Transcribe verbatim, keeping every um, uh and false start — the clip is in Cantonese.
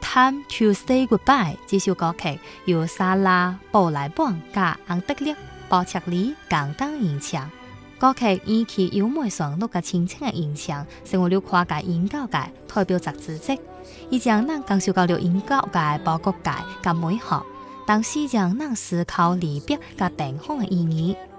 Time to Say Goodbye》這首歌曲由莎拉·布萊邦加安德烈·鮑切里共同演唱。歌曲以其優美旋律嘅輕輕嘅音響，成為了跨界音樂界代表作之一。伊將咱感受到了音樂界、報國界嘅美好，同時將咱思考離別嘅定向嘅意義。